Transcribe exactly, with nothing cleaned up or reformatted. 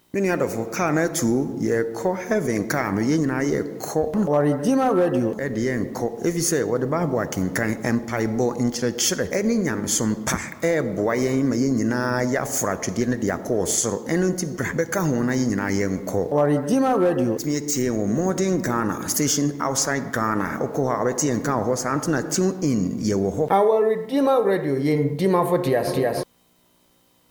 Many other for car na two ye call heaven car no ye nyina ye call Our Redeemer Radio e de yen call if you say what the Bible can kan empaibo nkyerɛkyerɛ ɛne nyamesom pa e boa yen ma ye nyina ya fra twede ne de akɔ soro ɛno nti bra bɛka ho na ye nyina ye nkɔ. Our Redeemer Radio me tie wo modern Ghana station outside Ghana okɔ ha bɛtie nka ho sa antena tune in ye wo ho. Our Redeemer Radio yen dima for dias dias